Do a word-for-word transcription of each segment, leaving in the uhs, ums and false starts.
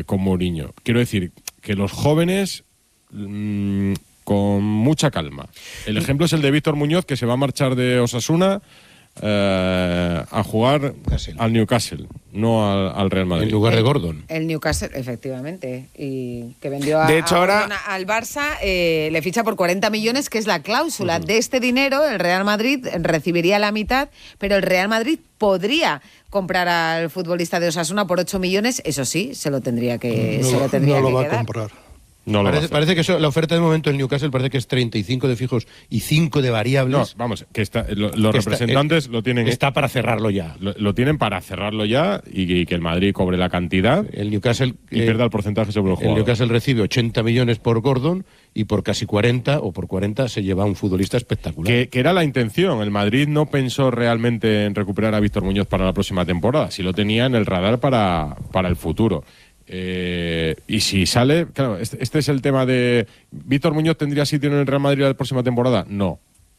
con Mourinho. Quiero decir que los jóvenes mmm, con mucha calma. El ejemplo es el de Víctor Muñoz, que se va a marchar de Osasuna eh, a jugar Newcastle. al Newcastle, no al, al Real Madrid. En lugar de Gordon. El Newcastle, efectivamente, y que vendió a, de hecho, a ahora... Gordon al Barça, eh, le ficha por cuarenta millones, que es la cláusula. Uh-huh. De este dinero, el Real Madrid recibiría la mitad, pero el Real Madrid podría comprar al futbolista de Osasuna por ocho millones, eso sí, se lo tendría que, no, se lo, tendría no lo que va quedar. a comprar. No parece, parece que eso, la oferta de momento del Newcastle parece que es treinta y cinco de fijos y cinco de variables. No, vamos, que está, lo, los que representantes está, lo tienen. Está para cerrarlo ya. Lo, lo tienen para cerrarlo ya y, y que el Madrid cobre la cantidad. El Newcastle y eh, pierda el porcentaje sobre el jugador. El Newcastle recibe ochenta millones por Gordon y por casi cuarenta o por cuarenta se lleva un futbolista espectacular. Que, que era la intención. El Madrid no pensó realmente en recuperar a Víctor Muñoz para la próxima temporada. Sí lo tenía en el radar para, para el futuro. Eh, y si sale, claro, este, este es el tema de ¿Víctor Muñoz tendría sitio en el Real Madrid la próxima temporada? No.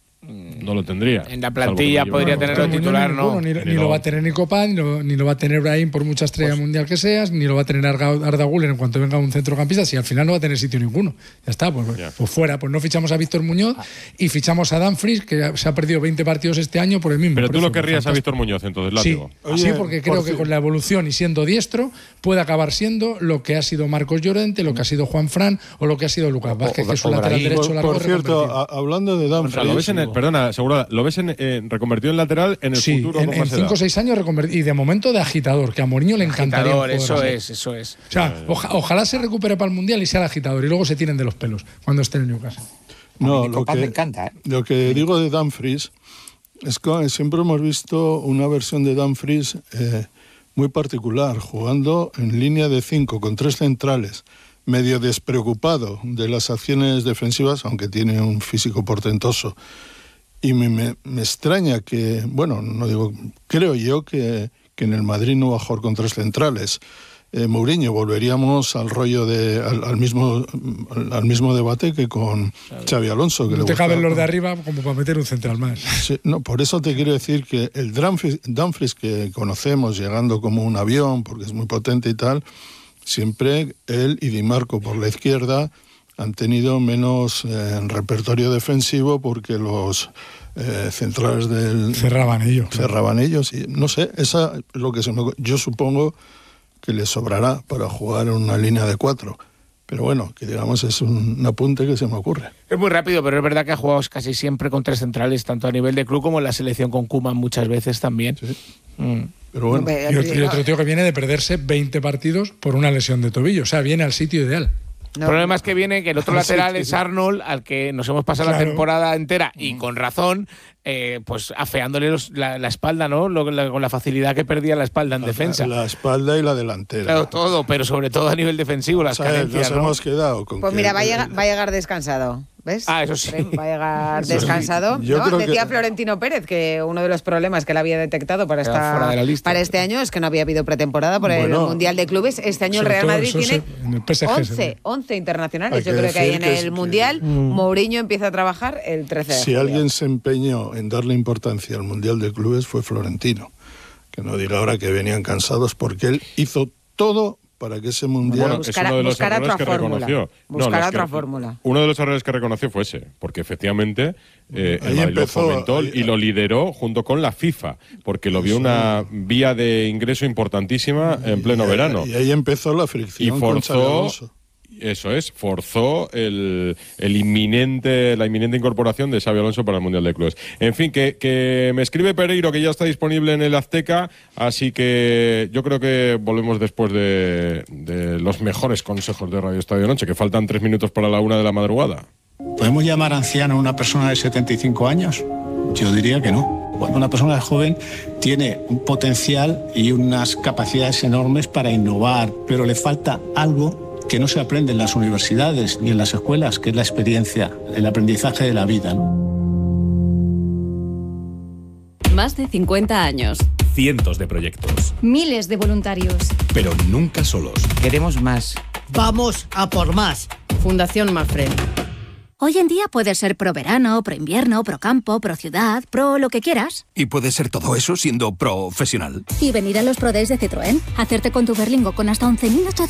No lo tendría. En la plantilla podría no, tenerlo titular, ninguno, ¿no? Ni, ni lo va a tener ni Copa, ni lo, ni lo va a tener Brahim por mucha estrella pues, mundial que seas, ni lo va a tener Arda Güler en cuanto venga un centrocampista, si al final no va a tener sitio ninguno. Ya está, pues, yeah. pues fuera. Pues no fichamos a Víctor Muñoz y fichamos a Dumfries, que se ha perdido veinte partidos este año por el mismo. Pero tú precio, lo querrías a Víctor Muñoz, entonces, Látigo. Sí, Oye, sí, porque creo por que con la evolución y siendo diestro puede acabar siendo lo que ha sido Marcos Llorente, lo que ha sido Juan Fran o lo que ha sido Lucas Vázquez, que es un lateral derecho por, largo. Por cierto, a, hablando de Dumfries... O sea, lo ves en el, perdona, seguro, lo ves en, eh, reconvertido en lateral en el sí, futuro. en cinco o seis años reconvertido. Y de momento de agitador, que a Mourinho le encantaría. Agitador, eso es, eso es. O sea, oja, ojalá se recupere para el Mundial y sea el agitador y luego se tiren de los pelos cuando esté en el Newcastle. No, lo que, me encanta, ¿eh? Lo que digo de Dumfries es que siempre hemos visto una versión de Dumfries eh, muy particular, jugando en línea de cinco con tres centrales, medio despreocupado de las acciones defensivas, aunque tiene un físico portentoso. Y me, me, me extraña que, bueno, no digo, creo yo que, que en el Madrid no va a jugar con tres centrales. Eh, Mourinho, volveríamos al rollo de, al, al mismo al, al mismo debate que con Xavi, Xavi Alonso. Que no le te caben gusta, los de arriba como para meter un central más. Sí, no, por eso te quiero decir que el Dumfries, Dumfries que conocemos llegando como un avión, porque es muy potente y tal, siempre él y Di Marco por la izquierda han tenido menos eh, repertorio defensivo porque los eh, centrales del... Cerraban ellos. Cerraban claro. ellos. Y no sé, esa es lo que se me... Yo supongo que les sobrará para jugar en una línea de cuatro. Pero bueno, que digamos es un, un apunte que se me ocurre. Es muy rápido, pero es verdad que ha jugado casi siempre con tres centrales, tanto a nivel de club como en la selección con Koeman muchas veces también. Sí. Mm. Pero bueno. Y otro, y otro tío que viene de perderse veinte partidos por una lesión de tobillo. O sea, viene al sitio ideal. No. El problema es que viene que el otro lateral es Arnold, al que nos hemos pasado claro. la temporada entera y con razón, eh, pues afeándole los, la, la espalda, ¿no? Lo, la, con la facilidad que perdía la espalda en la, defensa. La espalda y la delantera. Claro, todo, pero sobre todo a nivel defensivo, las carencias, nos ¿no? hemos quedado con Pues que, mira, va a, llegar, va a llegar descansado. ¿Ves? Ah, eso sí. Va a llegar descansado. ¿No? Decía que... Florentino Pérez que uno de los problemas que él había detectado para, esta, para este año es que no había habido pretemporada por bueno, el Mundial de Clubes. Este año el Real Madrid tiene once, once internacionales. Yo creo que ahí en el que Mundial que... Mourinho empieza a trabajar el trece de Si julio. Alguien se empeñó en darle importancia al Mundial de Clubes fue Florentino. Que no diga ahora que venían cansados porque él hizo todo para que ese mundial... Bueno, buscar, es uno de los errores que fórmula. reconoció. Buscar no, otra que, fórmula. Uno de los errores que reconoció fue ese, porque efectivamente eh, el Madrid lo fomentó ahí, y lo lideró junto con la FIFA, porque lo vio sí. una vía de ingreso importantísima en pleno y, verano. Y ahí empezó la fricción y forzó, eso es, forzó el, el inminente, la inminente incorporación de Xabi Alonso para el Mundial de Clubes. En fin, que, que me escribe Pereiro que ya está disponible en el Azteca, así que yo creo que volvemos después de, de los mejores consejos de Radio Estadio Noche, que faltan tres minutos para la una de la madrugada. ¿Podemos llamar anciano a una persona de setenta y cinco años? Yo diría que no. Bueno, una persona joven tiene un potencial y unas capacidades enormes para innovar, pero le falta algo que no se aprende en las universidades ni en las escuelas, que es la experiencia, el aprendizaje de la vida, ¿no? Más de cincuenta años. Cientos de proyectos. Miles de voluntarios. Pero nunca solos. Queremos más. Vamos a por más. Fundación Mafre. Hoy en día puedes ser pro verano, pro invierno, pro campo, pro ciudad, pro lo que quieras. Y puedes ser todo eso siendo profesional. Y venir a los Pro Days de Citroën, hacerte con tu Berlingo con hasta once mil ochocientos